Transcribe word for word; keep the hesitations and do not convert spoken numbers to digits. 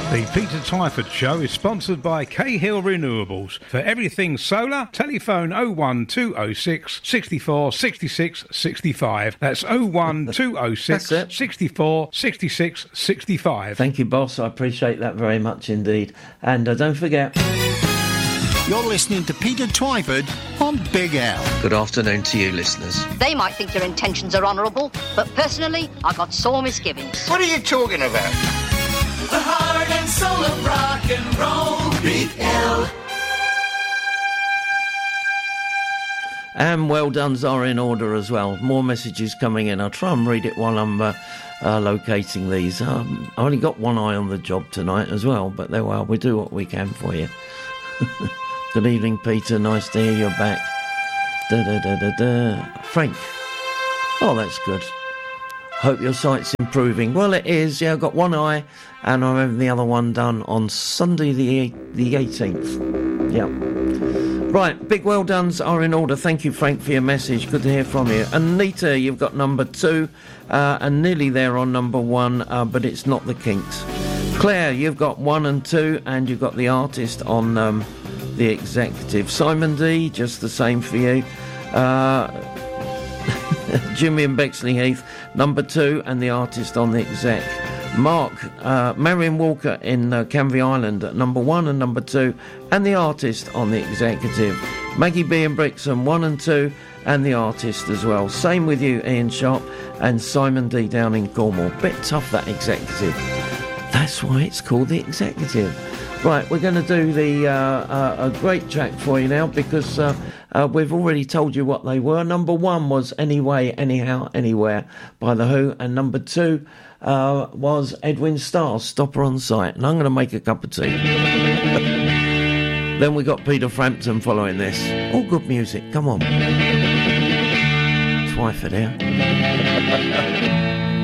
The Peter Twyford Show is sponsored by Cahill Renewables. For everything solar, telephone oh one two oh six, six four, six six, six five. That's oh one two oh six, six four, six six, six five. Thank you, boss. I appreciate that very much indeed. And uh, don't forget... You're listening to Peter Twyford on Big L. Good afternoon to you, listeners. They might think your intentions are honourable, but personally, I've got sore misgivings. What are you talking about? The heart and soul of rock and roll. Big L. And well done's are in order as well. More messages coming in. I'll try and read it while I'm uh, uh, locating these. Um, I only got one eye on the job tonight as well, but there we are. We do what we can for you. Good evening, Peter. Nice to hear you're back. Da da da da da. Frank. Oh, that's good. Hope your sight's improving. Well, it is. Yeah, I've got one eye, and I'm having the other one done on Sunday the the eighteenth. Yeah. Right, big well dones are in order. Thank you, Frank, for your message. Good to hear from you. Anita, you've got number two, uh, and nearly there on number one, uh, but it's not the Kinks. Claire, you've got one and two, and you've got the artist on um, the executive. Simon D, just the same for you. Uh, Jimmy and Bexley Heath, number two, and the artist on the exec. Mark, uh, Marion Walker in uh, Canvey Island at number one and number two, and the artist on the executive. Maggie B in Brixham, one and two, and the artist as well. Same with you, Ian Sharp, and Simon D down in Cornwall. Bit tough, that executive. That's why it's called the executive. Right, we're going to do the uh, uh, a great track for you now, because uh, uh, we've already told you what they were. Number one was Anyway, Anyhow, Anywhere by The Who, and number two uh, was Edwin Starr's Stopper on Sight. And I'm going to make a cup of tea. Then we got Peter Frampton following this. All good music, come on. Twyford here.